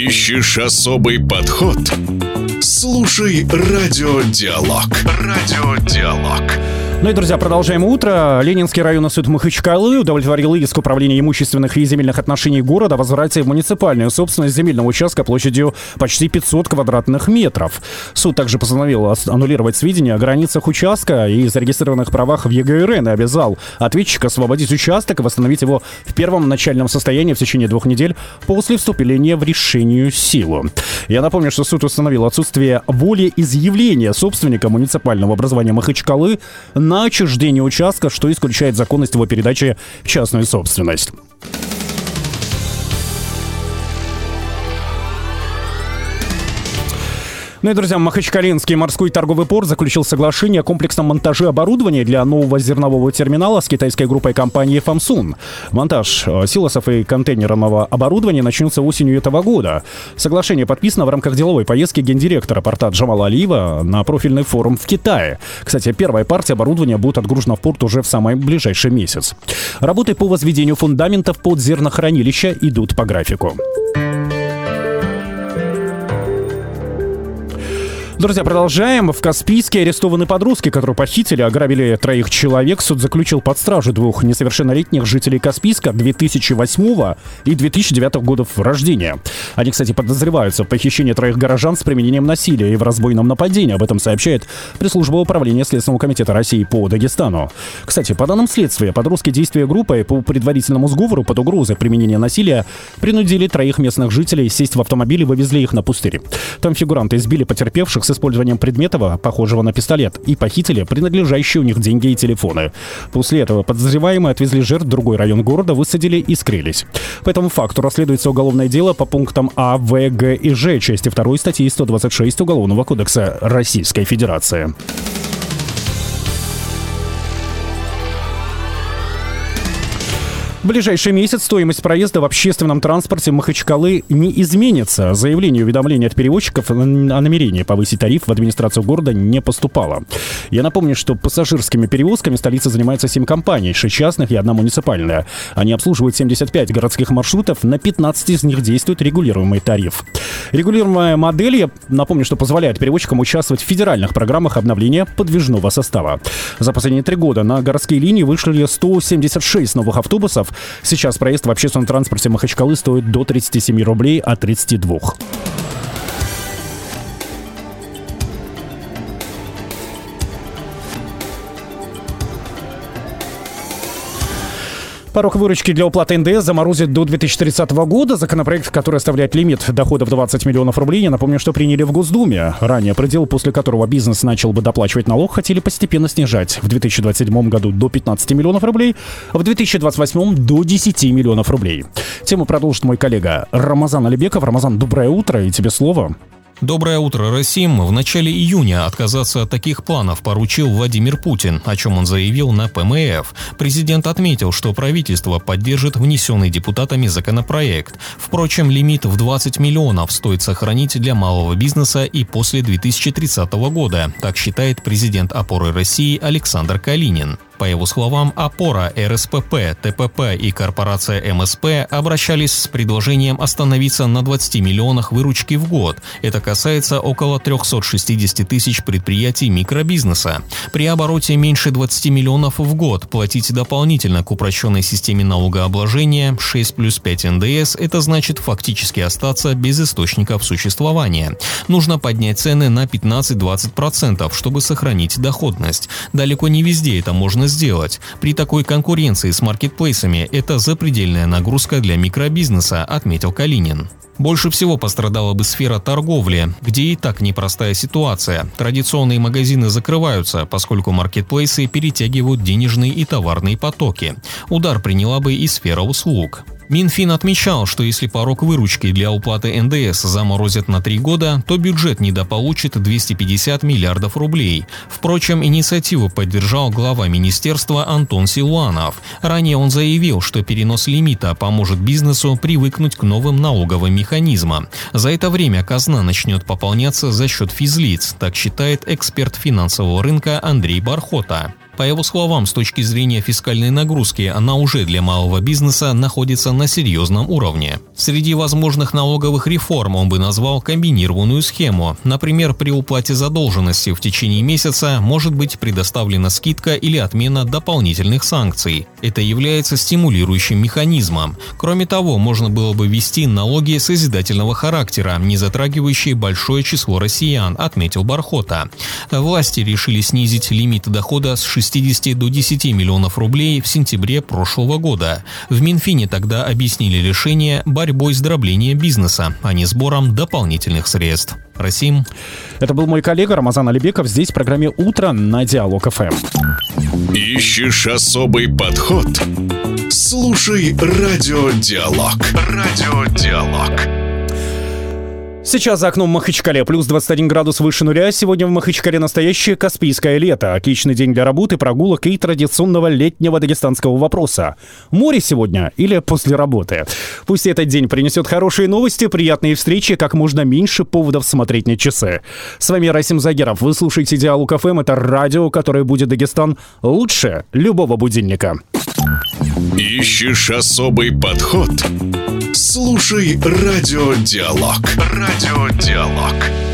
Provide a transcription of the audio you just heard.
Ищешь особый подход? Слушай Радиодиалог. Радиодиалог. Ну и, друзья, продолжаем утро. Ленинский районный суд Махачкалы удовлетворил иск Управления имущественных и земельных отношений города о возврате в муниципальную собственность земельного участка площадью почти 500 квадратных метров. Суд также постановил аннулировать сведения о границах участка и зарегистрированных правах в ЕГРН и обязал ответчика освободить участок и восстановить его в первом начальном состоянии в течение 2 недель после вступления в решение в силу. Я напомню, что суд установил отсутствие волеизъявления собственника муниципального образования Махачкалы на отчуждение участка, что исключает законность его передачи в частную собственность. Ну и, друзья, Махачкалинский морской торговый порт заключил соглашение о комплексном монтаже оборудования для нового зернового терминала с китайской группой компании «Фамсун». Монтаж силосов и контейнерного оборудования начнется осенью этого года. Соглашение подписано в рамках деловой поездки гендиректора порта Джамала Алиева на профильный форум в Китае. Кстати, первая партия оборудования будет отгружена в порт уже в самый ближайший месяц. Работы по возведению фундаментов под зернохранилища идут по графику. Друзья, продолжаем. В Каспийске арестованы подростки, которые похитили, ограбили 3 человек. Суд заключил под стражу 2 несовершеннолетних жителей Каспийска 2008 и 2009 годов рождения. Они, кстати, подозреваются в похищении 3 горожан с применением насилия и в разбойном нападении. Об этом сообщает пресс-служба управления Следственного комитета России по Дагестану. Кстати, по данным следствия, подростки действия группы по предварительному сговору под угрозой применения насилия принудили 3 местных жителей сесть в автомобиль и вывезли их на пустырь. Там фигуранты избили потерпевших с использованием предмета, похожего на пистолет, и похитили принадлежащие у них деньги и телефоны. После этого подозреваемые отвезли жертв в другой район города, высадили и скрылись. По этому факту расследуется уголовное дело по пунктам А, В, Г и Ж части 2 статьи 126 Уголовного кодекса Российской Федерации. В ближайший месяц стоимость проезда в общественном транспорте Махачкалы не изменится. Заявление и уведомление от перевозчиков о намерении повысить тариф в администрацию города не поступало. Я напомню, что пассажирскими перевозками столицы занимается 7 компаний, 6 частных и 1 муниципальная. Они обслуживают 75 городских маршрутов, на 15 из них действует регулируемый тариф. Регулируемая модель, я напомню, что позволяет перевозчикам участвовать в федеральных программах обновления подвижного состава. За последние 3 года на городские линии вышли 176 новых автобусов. Сейчас проезд в общественном транспорте Махачкалы стоит до 37 рублей от 32. Порог выручки для уплаты НДС заморозят до 2030 года. Законопроект, который оставляет лимит дохода в 20 миллионов рублей, я напомню, что приняли в Госдуме. Ранее предел, после которого бизнес начал бы доплачивать налог, хотели постепенно снижать. В 2027 году до 15 миллионов рублей, в 2028 до 10 миллионов рублей. Тему продолжит мой коллега Рамазан Алибеков. Рамазан, доброе утро, и тебе слово. Доброе утро, Расим. В начале июня отказаться от таких планов поручил Владимир Путин, о чем он заявил на ПМФ. Президент отметил, что правительство поддержит внесенный депутатами законопроект. Впрочем, лимит в 20 миллионов стоит сохранить для малого бизнеса и после 2030 года, так считает президент «Опоры России» Александр Калинин. По его словам, «Опора», РСПП, ТПП и корпорация МСП обращались с предложением остановиться на 20 миллионах выручки в год. Это касается около 360 тысяч предприятий микробизнеса. При обороте меньше 20 миллионов в год платить дополнительно к упрощенной системе налогообложения 6+5 НДС – это значит фактически остаться без источников существования. Нужно поднять цены на 15-20%, чтобы сохранить доходность. Далеко не везде это можно сделать. При такой конкуренции с маркетплейсами это запредельная нагрузка для микробизнеса, отметил Калинин. Больше всего пострадала бы сфера торговли, где и так непростая ситуация. Традиционные магазины закрываются, поскольку маркетплейсы перетягивают денежные и товарные потоки. Удар приняла бы и сфера услуг. Минфин отмечал, что если порог выручки для уплаты НДС заморозят на 3 года, то бюджет недополучит 250 миллиардов рублей. Впрочем, инициативу поддержал глава министерства Антон Силуанов. Ранее он заявил, что перенос лимита поможет бизнесу привыкнуть к новым налоговым механизмам. За это время казна начнет пополняться за счет физлиц, так считает эксперт финансового рынка Андрей Бархота. По его словам, с точки зрения фискальной нагрузки, она уже для малого бизнеса находится на серьезном уровне. Среди возможных налоговых реформ он бы назвал комбинированную схему. Например, при уплате задолженности в течение месяца может быть предоставлена скидка или отмена дополнительных санкций. Это является стимулирующим механизмом. Кроме того, можно было бы ввести налоги созидательного характера, не затрагивающие большое число россиян, отметил Бархота. Власти решили снизить лимит дохода с 60 до 10 миллионов рублей в сентябре прошлого года. В Минфине тогда объяснили решение борьбой с дроблением бизнеса, а не сбором дополнительных средств. Расим. Это был мой коллега Рамазан Алибеков здесь в программе «Утро» на Диалог ФМ. Ищешь особый подход? Слушай Радио Диалог. Радио Диалог. Сейчас за окном Махачкале плюс 21 градус выше нуля. Сегодня в Махачкале настоящее каспийское лето. Отличный день для работы, прогулок и традиционного летнего дагестанского вопроса. Море сегодня или после работы? Пусть этот день принесет хорошие новости, приятные встречи, как можно меньше поводов смотреть на часы. С вами Расим Загеров. Вы слушаете Диалог ФМ. Это радио, которое будет Дагестан лучше любого будильника. Ищешь особый подход? Слушай Радио Диалог. Радио Диалог.